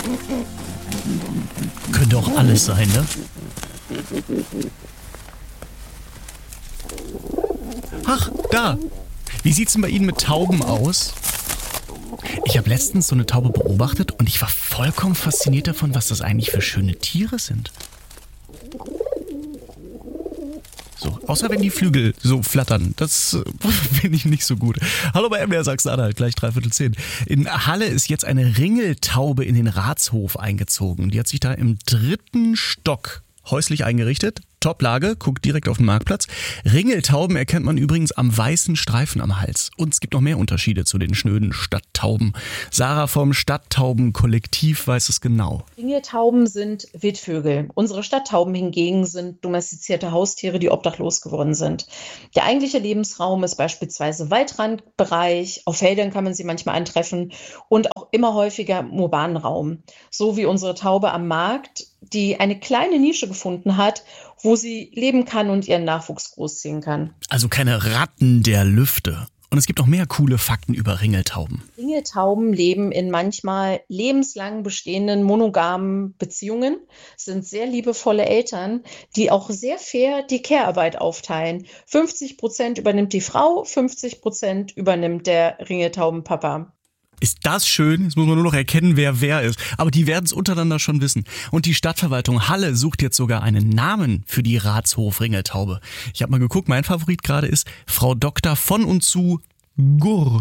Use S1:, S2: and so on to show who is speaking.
S1: Könnte auch alles sein, ne? Ach, da. Wie sieht's denn bei Ihnen mit Tauben aus? Ich habe letztens so eine Taube beobachtet und ich war vollkommen fasziniert davon, was das eigentlich für schöne Tiere sind. So, außer wenn die Flügel so flattern. Das finde ich nicht so gut. Hallo bei MDR Sachsen-Anhalt, gleich 9:45. In Halle ist jetzt eine Ringeltaube in den Ratshof eingezogen. Die hat sich da im 3. Stock häuslich eingerichtet. Top-Lage, guckt direkt auf den Marktplatz. Ringeltauben erkennt man übrigens am weißen Streifen am Hals. Und es gibt noch mehr Unterschiede zu den schnöden Stadttauben. Sarah vom Stadttauben-Kollektiv weiß es genau.
S2: Ringeltauben sind Wildvögel. Unsere Stadttauben hingegen sind domestizierte Haustiere, die obdachlos geworden sind. Der eigentliche Lebensraum ist beispielsweise Waldrandbereich. Auf Feldern kann man sie manchmal antreffen und auch immer häufiger im urbanen Raum. So wie unsere Taube am Markt, die eine kleine Nische gefunden hat, wo sie leben kann und ihren Nachwuchs großziehen kann.
S1: Also keine Ratten der Lüfte. Und es gibt noch mehr coole Fakten über Ringeltauben.
S2: Ringeltauben leben in manchmal lebenslang bestehenden monogamen Beziehungen, sind sehr liebevolle Eltern, die auch sehr fair die Care-Arbeit aufteilen. 50% übernimmt die Frau, 50% übernimmt der Ringeltaubenpapa.
S1: Ist das schön? Jetzt muss man nur noch erkennen, wer ist. Aber die werden es untereinander schon wissen. Und die Stadtverwaltung Halle sucht jetzt sogar einen Namen für die Ratshof-Ringeltaube. Ich habe mal geguckt, mein Favorit gerade ist Frau Doktor von und zu Gurr.